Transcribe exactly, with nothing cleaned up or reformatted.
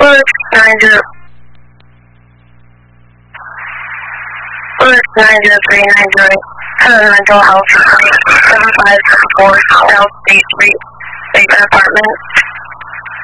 Bush nine zero. Bush nine zero three nine zero. Hello, mental health. Seven five seven four South State Street, Statement Apartment.